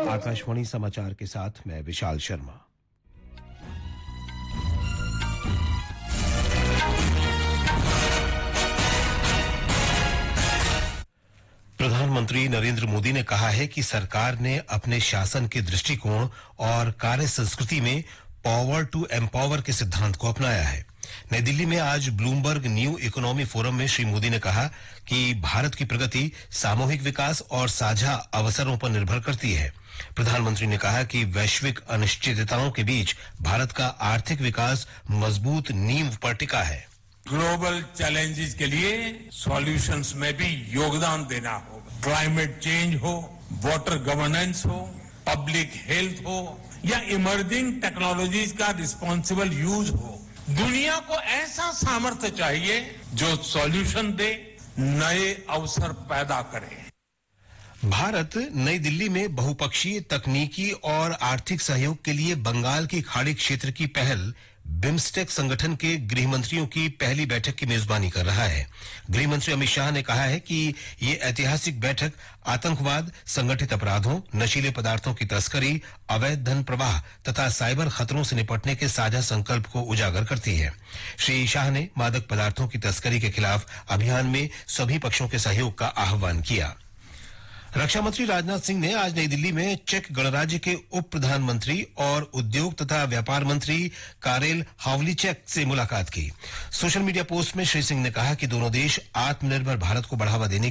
आकाशवाणी समाचार के साथ मैं विशाल शर्मा। प्रधानमंत्री नरेंद्र मोदी ने कहा है कि सरकार ने अपने शासन के दृष्टिकोण और कार्य संस्कृति में पावर टू एम्पावर के सिद्धांत को अपनाया है। नई दिल्ली में आज ब्लूमबर्ग न्यू इकोनॉमी फोरम में श्री मोदी ने कहा कि भारत की प्रगति सामूहिक विकास और साझा अवसरों पर निर्भर करती है। प्रधानमंत्री ने कहा कि वैश्विक अनिश्चितताओं के बीच भारत का आर्थिक विकास मजबूत नींव पर टिका है। ग्लोबल चैलेंजेस के लिए सॉल्यूशंस में भी योगदान देना होगा। क्लाइमेट चेंज हो, वाटर गवर्नेंस हो, पब्लिक हेल्थ हो या इमर्जिंग टेक्नोलॉजीज का रिस्पॉन्सिबल यूज हो, दुनिया को ऐसा सामर्थ्य चाहिए जो सॉल्यूशन दे, नए अवसर पैदा करे। भारत नई दिल्ली में बहुपक्षीय तकनीकी और आर्थिक सहयोग के लिए बंगाल की खाड़ी क्षेत्र की पहल बिम्स्टेक संगठन के गृह मंत्रियों की पहली बैठक की मेजबानी कर रहा है। गृह मंत्री अमित शाह ने कहा है कि ये ऐतिहासिक बैठक आतंकवाद, संगठित अपराधों, नशीले पदार्थों की तस्करी, अवैध धन प्रवाह तथा साइबर खतरों से निपटने के साझा संकल्प को उजागर करती है। श्री शाह ने मादक पदार्थों की तस्करी के खिलाफ अभियान में सभी पक्षों के सहयोग का आह्वान किया। रक्षा मंत्री राजनाथ सिंह ने आज नई दिल्ली में चेक गणराज्य के उप प्रधानमंत्री और उद्योग तथा व्यापार मंत्री कारेल हावलिचेक से मुलाकात की। सोशल मीडिया पोस्ट में श्री सिंह ने कहा कि दोनों देश आत्मनिर्भर भारत को बढ़ावा देने